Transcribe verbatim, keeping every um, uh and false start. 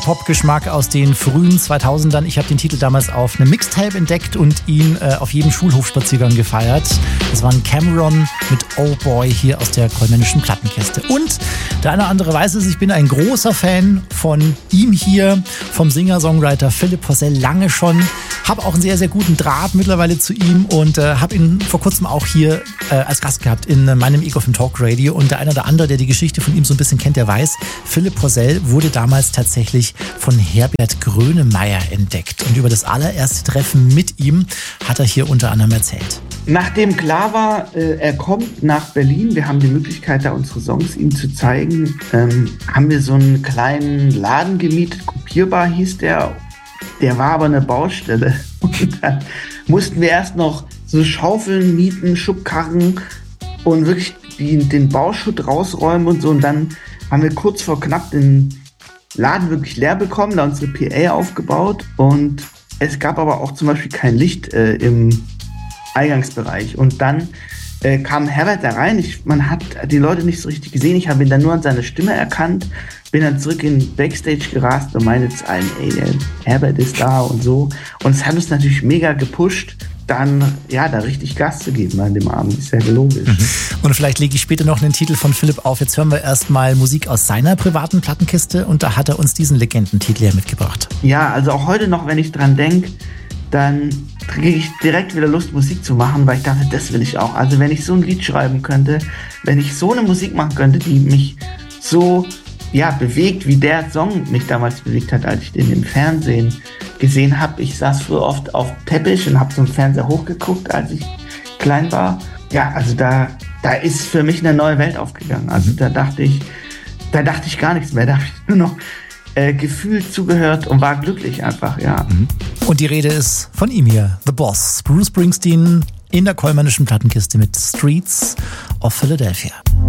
Synthpop-Geschmack aus den frühen zweitausendern. Ich habe den Titel damals auf einem Mixtape entdeckt und ihn äh, auf jedem Schulhofspaziergang gefeiert. Das war ein Cameron mit Oh Boy hier aus der Colemanischen Plattenkiste. Und der eine oder andere weiß es, ich bin ein großer Fan von ihm hier, vom Singer-Songwriter Philipp Possell, lange schon. Habe auch einen sehr, sehr guten Draht mittlerweile zu ihm und äh, habe ihn vor kurzem auch hier äh, als Gast gehabt in äh, meinem Ego F M Talk Radio. Und der eine oder andere, der die Geschichte von ihm so ein bisschen kennt, der weiß, Philipp Possell wurde damals tatsächlich von Herbert Grönemeyer entdeckt. Und über das allererste Treffen mit ihm hat er hier unter anderem erzählt. Nachdem klar war, äh, er kommt nach Berlin, wir haben die Möglichkeit, da unsere Songs ihm zu zeigen, ähm, haben wir so einen kleinen Laden gemietet, Kopierbar hieß der. Der war aber eine Baustelle. Und dann mussten wir erst noch so Schaufeln mieten, Schubkarren und wirklich die, den Bauschutt rausräumen und so. Und dann haben wir kurz vor knapp den Laden wirklich leer bekommen, da unsere P A aufgebaut. Und es gab aber auch zum Beispiel kein Licht äh, im Eingangsbereich. Und dann äh, kam Herbert da rein. Ich, man hat die Leute nicht so richtig gesehen. Ich habe ihn dann nur an seiner Stimme erkannt. Bin dann zurück in Backstage gerast und meinte zu allen, ey, der Herbert ist da und so. Und es hat uns natürlich mega gepusht, dann ja da richtig Gas zu geben an dem Abend. Ist ja logisch. Mhm. Und vielleicht lege ich später noch einen Titel von Philipp auf. Jetzt hören wir erstmal Musik aus seiner privaten Plattenkiste und da hat er uns diesen Legendentitel ja mitgebracht. Ja, also auch heute noch, wenn ich dran denke, dann kriege ich direkt wieder Lust, Musik zu machen, weil ich dachte, das will ich auch. Also wenn ich so ein Lied schreiben könnte, wenn ich so eine Musik machen könnte, die mich so ja, bewegt, wie der Song mich damals bewegt hat, als ich den im Fernsehen gesehen habe. Ich saß früher oft auf Teppich und habe so einen Fernseher hochgeguckt, als ich klein war. Ja, also da, da ist für mich eine neue Welt aufgegangen. Also da dachte ich, da dachte ich gar nichts mehr. Da habe ich nur noch äh, gefühlt zugehört und war glücklich einfach, ja. Und die Rede ist von ihm hier, The Boss, Bruce Springsteen in der Colemanischen Plattenkiste mit Streets of Philadelphia.